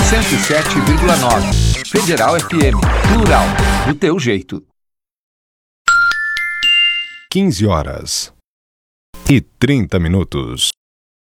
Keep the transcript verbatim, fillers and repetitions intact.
cento e sete vírgula nove. Federal F M. Plural. Do teu jeito. quinze horas e trinta minutos.